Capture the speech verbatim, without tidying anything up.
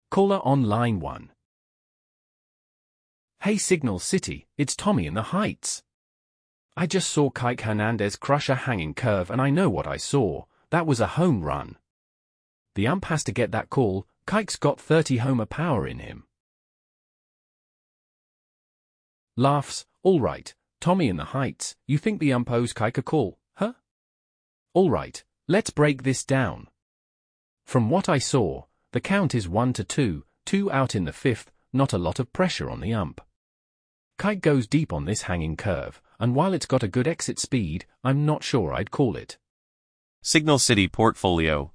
Caller on line one. Hey Signal City, it's Tommy in the Heights. I just saw Kike Hernandez crush a hanging curve and I know what I saw. That was a home run. The ump has to get that call. Kike's got thirty homer power in him. Laughs. All right, Tommy in the Heights, you think the ump owes Kike a call, huh? All right, let's break this down. From what I saw, the count is one to two, two out in the fifth, not a lot of pressure on the ump. Kike goes deep on this hanging curve, and while it's got a good exit speed, I'm not sure I'd call it. Signal City Portfolio.